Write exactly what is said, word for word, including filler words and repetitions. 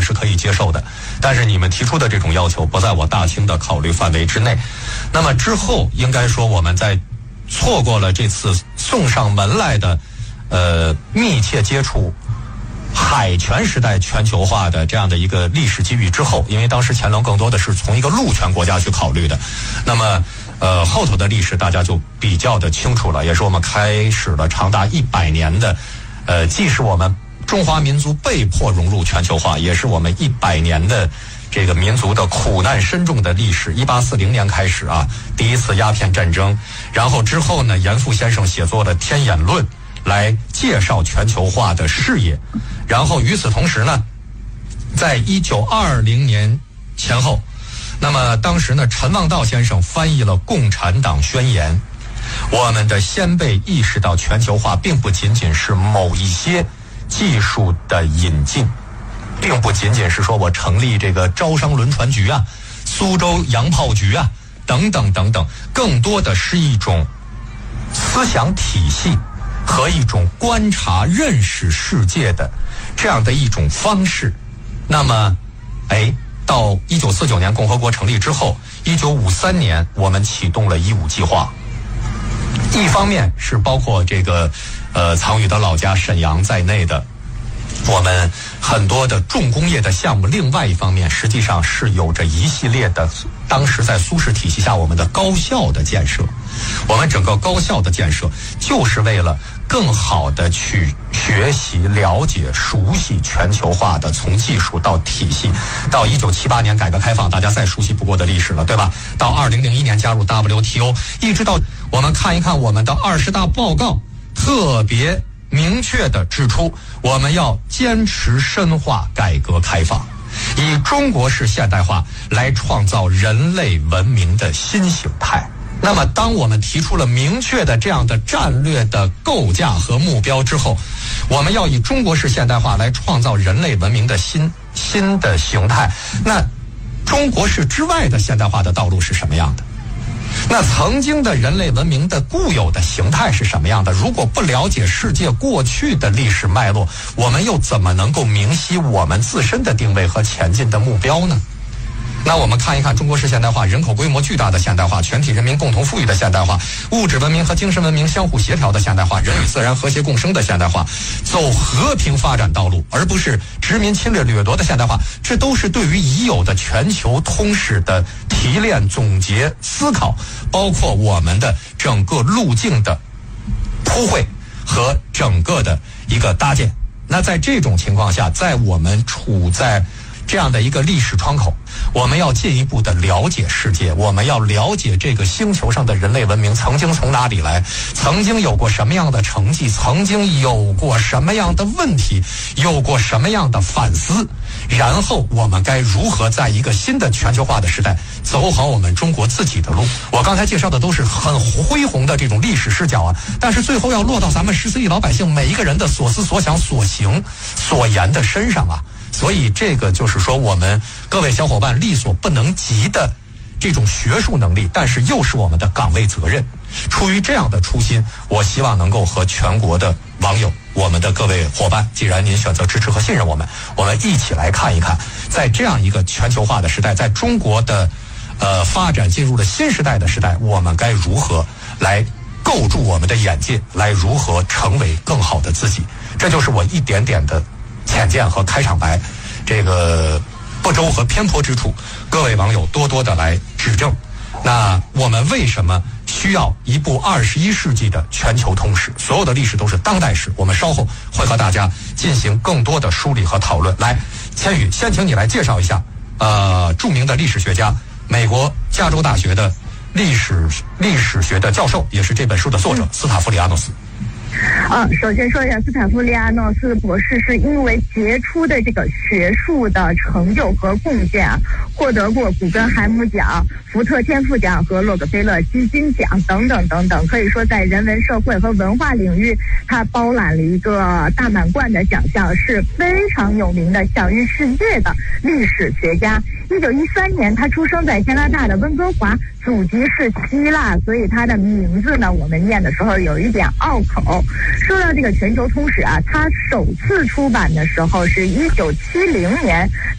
是可以接受的，但是你们提出的这种要求不在我大清的考虑范围之内。那么之后应该说我们在错过了这次送上门来的呃密切接触海权时代全球化的这样的一个历史机遇之后，因为当时乾隆更多的是从一个陆权国家去考虑的，那么呃后头的历史大家就比较的清楚了，也是我们开始了长达一百年的呃既是我们中华民族被迫融入全球化，也是我们一百年的这个民族的苦难深重的历史。一八四零年开始啊，第一次鸦片战争，然后之后呢，严复先生写作了《天演论》来介绍全球化的视野。然后与此同时呢，在一九二零年前后，那么当时呢，陈望道先生翻译了《共产党宣言》，我们的先辈意识到全球化并不仅仅是某一些技术的引进，并不仅仅是说我成立这个招商轮船局啊、苏州洋炮局啊等等等等，更多的是一种思想体系和一种观察认识世界的这样的一种方式。那么哎，到一九四九年共和国成立之后，一九五三年我们启动了一五计划，一方面是包括这个呃藏宇的老家沈阳在内的我们很多的重工业的项目，另外一方面实际上是有着一系列的当时在苏式体系下我们的高校的建设。我们整个高校的建设就是为了更好的去学习、了解、熟悉全球化的从技术到体系，到一九七八年改革开放，大家再熟悉不过的历史了，对吧？到二零零一年加入 W T O， 一直到我们看一看我们的二十大报告，特别明确地指出，我们要坚持深化改革开放，以中国式现代化来创造人类文明的新形态。那么当我们提出了明确的这样的战略的构架和目标之后，我们要以中国式现代化来创造人类文明的新新的形态。那中国式之外的现代化的道路是什么样的？那曾经的人类文明的固有的形态是什么样的？如果不了解世界过去的历史脉络，我们又怎么能够明晰我们自身的定位和前进的目标呢？那我们看一看中国式现代化，人口规模巨大的现代化，全体人民共同富裕的现代化，物质文明和精神文明相互协调的现代化，人与自然和谐共生的现代化，走和平发展道路，而不是殖民侵略掠夺的现代化。这都是对于已有的全球通史的提炼、总结、思考，包括我们的整个路径的铺绘和整个的一个搭建。那在这种情况下，在我们处在这样的一个历史窗口，我们要进一步的了解世界，我们要了解这个星球上的人类文明曾经从哪里来，曾经有过什么样的成绩，曾经有过什么样的问题，有过什么样的反思，然后我们该如何在一个新的全球化的时代走好我们中国自己的路。我刚才介绍的都是很恢宏的这种历史视角啊，但是最后要落到咱们十四亿老百姓每一个人的所思所想所行所言的身上啊。所以这个就是说我们各位小伙伴力所不能及的这种学术能力，但是又是我们的岗位责任。出于这样的初心，我希望能够和全国的网友，我们的各位伙伴，既然您选择支持和信任我们，我们一起来看一看，在这样一个全球化的时代，在中国的呃发展进入了新时代的时代，我们该如何来构筑我们的眼界，来如何成为更好的自己。这就是我一点点的浅见和开场白，这个不周和偏颇之处，各位网友多多的来指正。那我们为什么需要一部二十一世纪的全球通史？所有的历史都是当代史，我们稍后会和大家进行更多的梳理和讨论。来，千羽，先请你来介绍一下，呃，著名的历史学家，美国加州大学的历史历史学的教授，也是这本书的作者，斯塔夫里阿诺斯。 呃，首先说一下，斯塔夫利亚诺斯博士是因为杰出的这个学术的成就和贡献啊，获得过古根海姆奖、福特天赋奖和洛克菲勒基金奖等等等等。可以说，在人文社会和文化领域，他包揽了一个大满贯的奖项，是非常有名的、享誉世界的历史学家。一九一三年，他出生在加拿大的温哥华，祖籍是希腊，所以他的名字呢，我们念的时候有一点拗口。说到这个全球通史啊，他首次出版的时候是一九七零年。